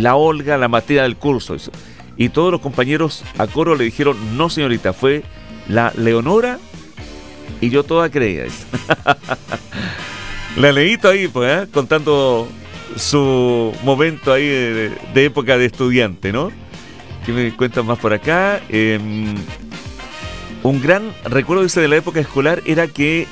la Olga, la Matilda del curso. Eso. Y todos los compañeros a coro le dijeron, no señorita, fue la Leonora, y yo toda creía. La Leito ahí, pues, contando su momento ahí de época de estudiante, ¿no? ¿Qué me cuentan más por acá? Un gran recuerdo, dice, de la época escolar era que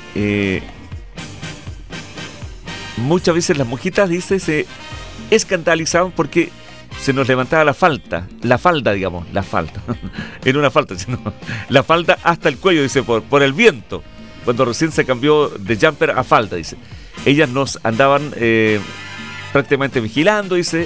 muchas veces las monjitas, dice, se escandalizaban porque se nos levantaba la falda, digamos, la falda. Era una falda, sino la falda hasta el cuello, dice, por el viento, cuando recién se cambió de jumper a falda, dice. Ellas nos andaban prácticamente vigilando, dice,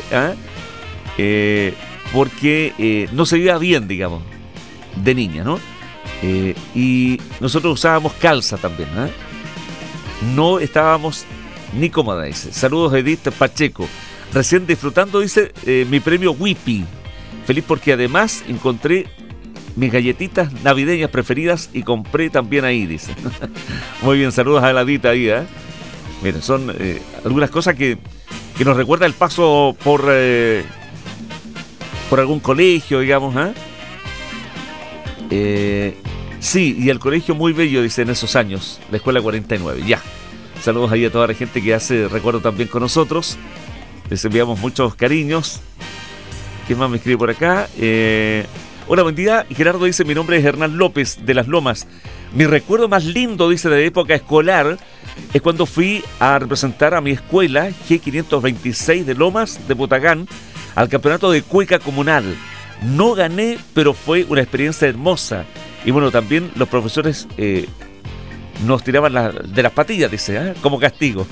porque no se veía bien, digamos, de niña, ¿no? Y nosotros usábamos calza también, no estábamos ni cómodas, dice. Saludos, Edith Pacheco. Recién disfrutando, dice, mi premio Whippy. Feliz porque además encontré mis galletitas navideñas preferidas y compré también ahí, dice. Muy bien, saludos a la Dita ahí, Miren, son algunas cosas que nos recuerda el paso por algún colegio, digamos, sí, y el colegio muy bello, dice, en esos años, la escuela 49, ya. Saludos ahí a toda la gente que hace recuerdo también con nosotros. Les enviamos muchos cariños. ¿Quién más me escribe por acá? Hola, buen día. Gerardo dice, mi nombre es Hernán López de Las Lomas. Mi recuerdo más lindo, dice, de época escolar es cuando fui a representar a mi escuela G526 de Lomas de Butagán al campeonato de cueca comunal. No gané, pero fue una experiencia hermosa. Y bueno, también los profesores nos tiraban de las patillas, dice, como castigo.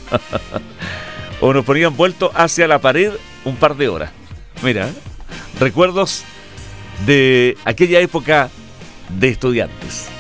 O nos ponían vuelto hacia la pared un par de horas. Mira, recuerdos de aquella época de estudiantes.